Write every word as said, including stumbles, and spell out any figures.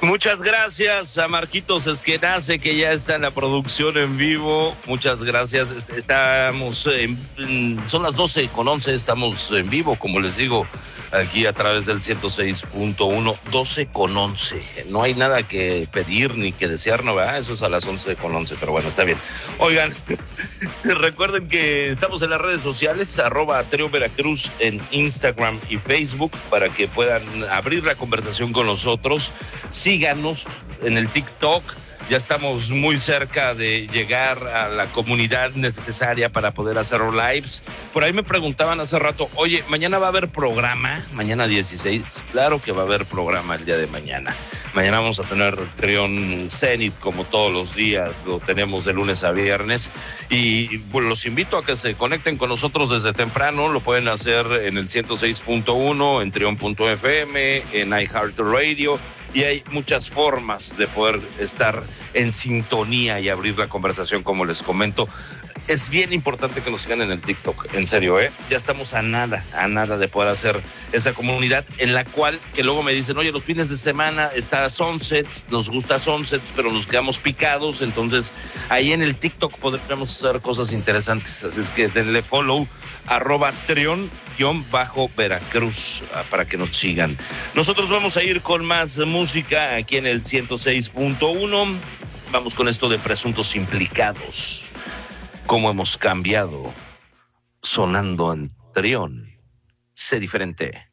Muchas gracias a Marquitos Esquenace, que ya está en la producción en vivo. Muchas gracias. Estamos en, son las doce con once, estamos en vivo, como les digo, aquí a través del ciento seis punto uno, doce con once. No hay nada que pedir ni que desear, ¿no? ¿Verdad? Eso es a las once con once, pero bueno, está bien. Oigan, recuerden que estamos en las redes sociales, arroba Trión Veracruz en Instagram y Facebook, para que puedan abrir la conversación con nosotros. Síganos en el TikTok. Ya estamos muy cerca de llegar a la comunidad necesaria para poder hacer lives. Por ahí me preguntaban hace rato, oye, ¿mañana va a haber programa? Mañana dieciséis. Claro que va a haber programa el día de mañana. Mañana vamos a tener Trión Zenit como todos los días. Lo tenemos de lunes a viernes. Y bueno, los invito a que se conecten con nosotros desde temprano. Lo pueden hacer en el ciento seis punto uno, en trión punto f m, en iHeartRadio. Y hay muchas formas de poder estar en sintonía y abrir la conversación, como les comento. Es bien importante que nos sigan en el TikTok, en serio, ¿eh? Ya estamos a nada, a nada de poder hacer esa comunidad en la cual, que luego me dicen, oye, los fines de semana está Sunsets, nos gusta Sunsets, pero nos quedamos picados, entonces ahí en el TikTok podremos hacer cosas interesantes. Así es que denle follow, arroba Trión guión bajo Veracruz, para que nos sigan. Nosotros vamos a ir con más música aquí en el ciento seis punto uno. Vamos con esto de Presuntos Implicados. Cómo hemos cambiado sonando en Trión. Sé diferente.